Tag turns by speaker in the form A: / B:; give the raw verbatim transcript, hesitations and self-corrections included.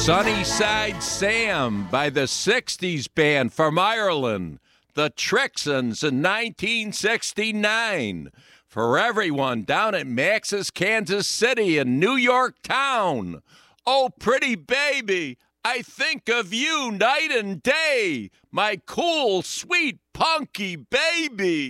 A: Sunnyside Sam by the sixties band from Ireland, the Trixons in nineteen sixty-nine. For everyone down at Max's Kansas City and New York Town. Oh, pretty baby, I think of you night and day, my cool, sweet, punky baby.